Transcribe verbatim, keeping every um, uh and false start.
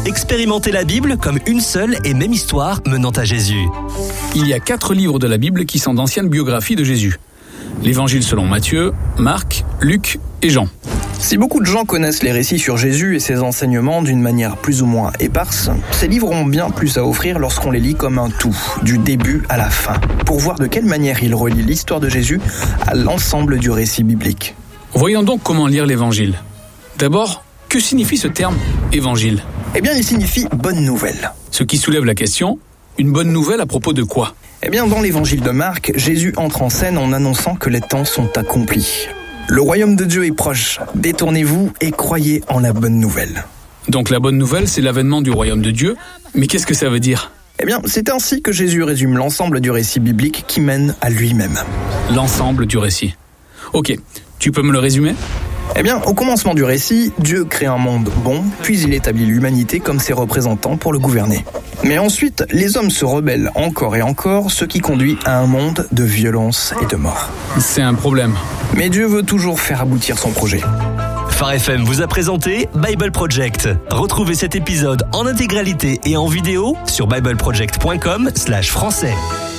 Expérimentez la Bible comme une seule et même histoire menant à Jésus. Il y a quatre livres de la Bible qui sont d'anciennes biographies de Jésus. L'Évangile selon Matthieu, Marc, Luc et Jean. Si beaucoup de gens connaissent les récits sur Jésus et ses enseignements d'une manière plus ou moins éparse, ces livres ont bien plus à offrir lorsqu'on les lit comme un tout, du début à la fin, pour voir de quelle manière ils relient l'histoire de Jésus à l'ensemble du récit biblique. Voyons donc comment lire l'Évangile. D'abord, que signifie ce terme « évangile » ? Eh bien, il signifie « bonne nouvelle ». Ce qui soulève la question, une bonne nouvelle à propos de quoi ? Eh bien, dans l'Évangile de Marc, Jésus entre en scène en annonçant que les temps sont accomplis. Le royaume de Dieu est proche. Détournez-vous et croyez en la bonne nouvelle. Donc la bonne nouvelle, c'est l'avènement du royaume de Dieu. Mais qu'est-ce que ça veut dire ? Eh bien, c'est ainsi que Jésus résume l'ensemble du récit biblique qui mène à lui-même. L'ensemble du récit. Ok, tu peux me le résumer ? Eh bien, au commencement du récit, Dieu crée un monde bon, puis il établit l'humanité comme ses représentants pour le gouverner. Mais ensuite, les hommes se rebellent encore et encore, ce qui conduit à un monde de violence et de mort. C'est un problème. Mais Dieu veut toujours faire aboutir son projet. Phare F M vous a présenté Bible Project. Retrouvez cet épisode en intégralité et en vidéo sur bible project point com slash français.